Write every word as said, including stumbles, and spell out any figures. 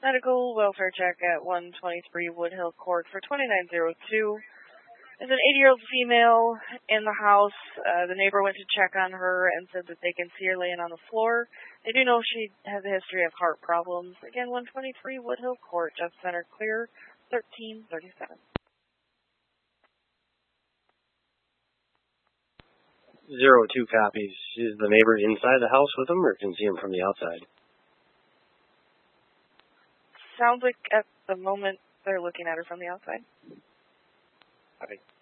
Medical welfare check at one twenty-three Woodhill Court for twenty-nine oh two. There's an eighty-year-old female in the house. Uh, the neighbor went to check on her and said that they can see her laying on the floor. They do know she has a history of heart problems. Again, one twenty-three Woodhill Court, Jeff Center clear, thirteen thirty-seven. Zero two copies. Is the neighbor inside the house with them, or can see him from the outside? Sounds like at the moment they're looking at her from the outside. Okay.